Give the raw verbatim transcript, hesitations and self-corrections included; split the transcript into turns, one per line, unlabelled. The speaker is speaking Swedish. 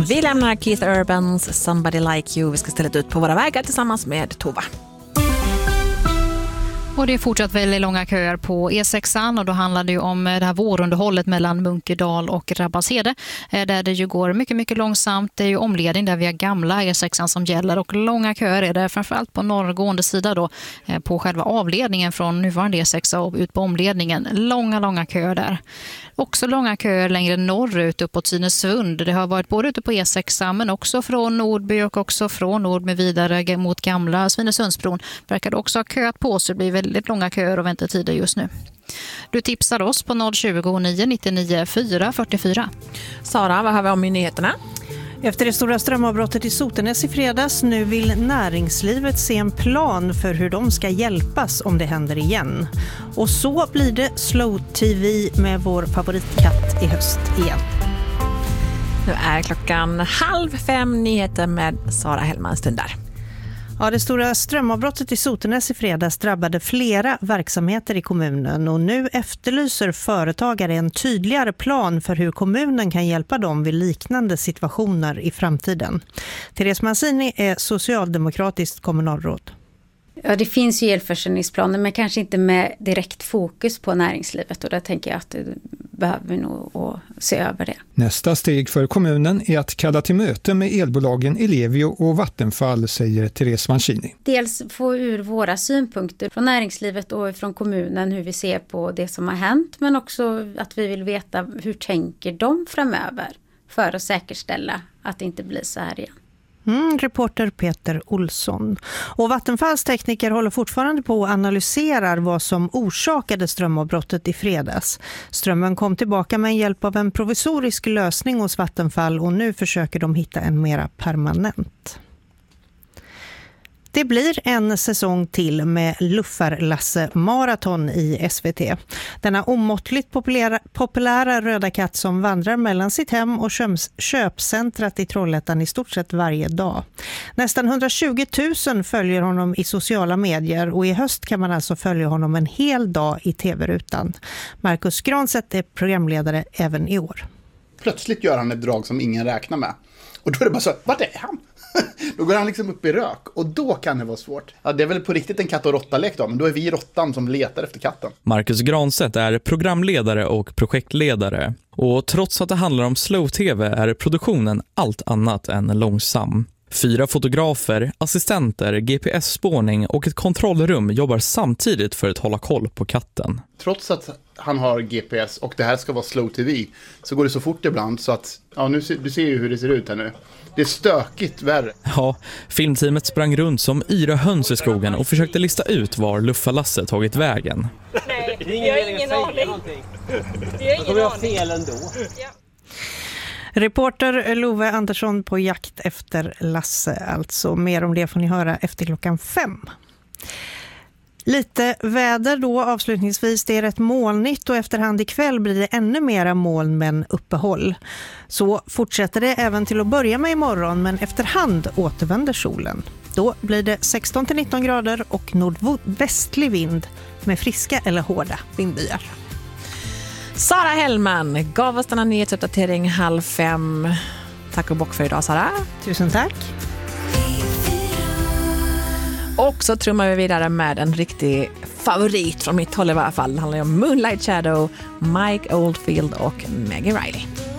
Vi lämnar Keith Urbans Somebody Like You. Vi ska ställa ut på våra vägar tillsammans med Tova.
Och det är fortsatt väldigt långa köer på E sexan och då handlar det ju om det här vårunderhållet mellan Munkedal och Rabbalshede där det ju går mycket, mycket långsamt. Det är ju omledning där vi har gamla E sexan som gäller och långa köer är det framförallt på norrgående sida då på själva avledningen från nuvarande E sex och ut på omledningen. Långa, långa köer där. Också långa köer längre norrut uppåt Svinesund. Det har varit både ute på E sexan men också från Nordby och också från Nordby vidare mot gamla Svinesundsbron. Verkar det också ha köat på så det blir väldigt långa köer och väntetider just nu. Du tipsar oss på noll tjugo, nio nittionio, fyra fyrtiofyra.
Sara, vad har vi om i nyheterna?
Efter det stora strömavbrottet i Sotenäs i fredags nu vill näringslivet se en plan för hur de ska hjälpas om det händer igen. Och så blir det Slow T V med vår favoritkatt i höst igen.
Nu är klockan halv fem, nyheter med Sara Hellman stundar.
Ja, det stora strömavbrottet i Sotenäs i fredags drabbade flera verksamheter i kommunen och nu efterlyser företagare en tydligare plan för hur kommunen kan hjälpa dem vid liknande situationer i framtiden. Therese Mancini är socialdemokratiskt kommunalråd.
Ja, det finns ju elförsörjningsplaner men kanske inte med direkt fokus på näringslivet och där tänker jag att det behöver vi nog att se över det.
Nästa steg för kommunen är att kalla till möte med elbolagen Ellevio och Vattenfall, säger Therese Mancini.
Dels få ur våra synpunkter från näringslivet och från kommunen hur vi ser på det som har hänt men också att vi vill veta hur tänker de framöver för att säkerställa att det inte blir så här igen.
Mm, reporter Peter Olsson. Och Vattenfalls tekniker håller fortfarande på att analysera vad som orsakade strömavbrottet i fredags. Strömmen kom tillbaka med hjälp av en provisorisk lösning hos Vattenfall och nu försöker de hitta en mera permanent. Det blir en säsong till med Luffarlasse Marathon i S V T. Denna omåttligt populära, populära röda katt som vandrar mellan sitt hem och köps, köpcentrat i Trollhättan i stort sett varje dag. Nästan hundratjugo tusen följer honom i sociala medier och i höst kan man alltså följa honom en hel dag i tv-rutan. Marcus Granstedt är programledare även i år.
Plötsligt gör han ett drag som ingen räknar med. Och då är det bara så, vart är han? Då går han liksom upp i rök och då kan det vara svårt. Ja, det är väl på riktigt en katt- och råttalek då, men då är vi råttan som letar efter katten.
Marcus Granstedt är programledare och projektledare. Och trots att det handlar om slow-tv är produktionen allt annat än långsam. Fyra fotografer, assistenter, G P S-spårning och ett kontrollrum jobbar samtidigt för att hålla koll på katten.
Trots att han har G P S och det här ska vara slow-tv så går det så fort ibland så att, ja nu ser, du ser ju hur det ser ut här nu. Det är stökigt värre.
Ja, filmteamet sprang runt som yra höns i skogen och försökte lista ut var Luffarlasse tagit vägen.
Nej, jag har ingen aning. Jag har ingen aning. Fel ändå. Ja.
Reporter Love Andersson på jakt efter Lasse. Alltså mer om det får ni höra efter klockan fem. Lite väder då avslutningsvis, det är rätt molnigt och efterhand ikväll blir det ännu mera moln men uppehåll. Så fortsätter det även till att börja med imorgon men efterhand återvänder solen. Då blir det sexton till nitton grader och nordvästlig vind med friska eller hårda vindbyar.
Sara Hellman gav oss denna nyhetsuppdatering halv fem. Tack och bock för idag, Sara.
Tusen tack.
Och så trummar vi vidare med en riktig favorit från mitt håll i varje fall. Det handlar om Moonlight Shadow, Mike Oldfield och Maggie Riley.